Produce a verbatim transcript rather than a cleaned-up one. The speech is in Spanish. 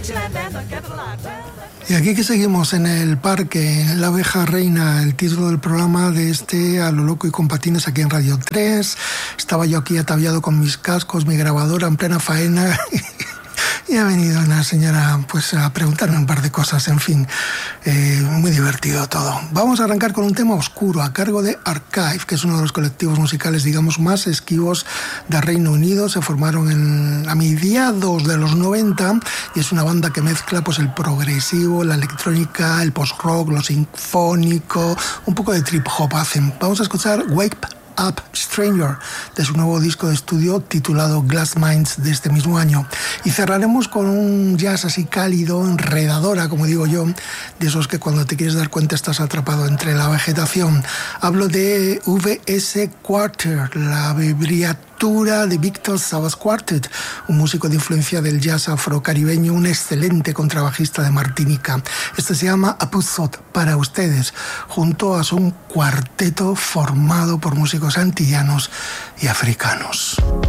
Y aquí que seguimos en el parque, La abeja reina, el título del programa de este A lo loco y con patines aquí en Radio tres. Estaba yo aquí ataviado con mis cascos, mi grabadora en plena faena y ha venido una señora pues a preguntarme un par de cosas, en fin, eh, muy divertido todo. Vamos a arrancar con un tema oscuro a cargo de Archive, que es uno de los colectivos musicales, digamos, más esquivos del Reino Unido. Se formaron en, a mediados de los noventa y es una banda que mezcla pues el progresivo, la electrónica, el post-rock, lo sinfónico, un poco de trip hop hacen. Vamos a escuchar Wake Up Stranger, de su nuevo disco de estudio titulado Glass Minds de este mismo año. Y cerraremos con un jazz así cálido, enredadora, como digo yo, de esos que cuando te quieres dar cuenta estás atrapado entre la vegetación. Hablo de V S Quarter, la abreviatura de Victor Sabas Quartet, un músico de influencia del jazz afrocaribeño, un excelente contrabajista de Martinica. Este se llama Apuzot, para ustedes, junto a un cuarteto formado por músicos antillanos y africanos.